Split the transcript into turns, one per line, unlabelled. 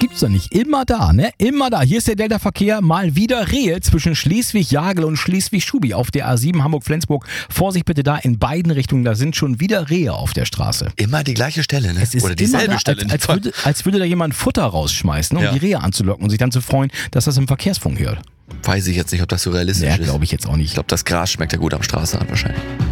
gibt's doch nicht. Immer da, ne? Immer da. Hier ist der Delta-Verkehr. Mal wieder Rehe zwischen Schleswig-Jagel und Schleswig-Schubi auf der A7 Hamburg-Flensburg. Vorsicht bitte da in beiden Richtungen. Da sind schon wieder Rehe auf der Straße.
Immer die gleiche Stelle, ne?
Es ist
oder dieselbe
immer da,
Stelle.
als würde da jemand Futter rausschmeißen, um
Ja.
die Rehe anzulocken und sich dann zu freuen, dass das im Verkehrsfunk hört.
Weiß ich jetzt nicht, ob das so realistisch
Ja,
ist.
glaube ich jetzt auch nicht.
Ich glaube, das Gras schmeckt ja gut am Straßenrand wahrscheinlich.